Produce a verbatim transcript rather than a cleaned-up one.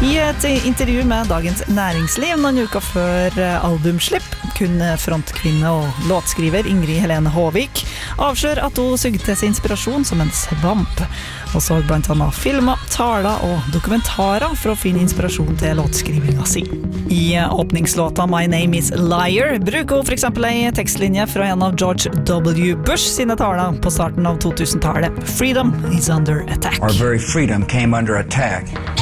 I et intervju med Dagens Næringsliv noen uker før albumslipp kunne frontkvinne og låtskriver Ingrid Helene Håvik avsløre at hun sugde til seg inspirasjon som en svamp, og så blant annet filmer, taler og dokumentarer for å finne inspirasjon til låtskrivinga si. I åpningslåta My Name is Liar bruker hun for eksempel en tekstlinje fra en av George W. Bush sine taler på starten av to tusen-tallet. Freedom is under attack. Our very freedom came under attack.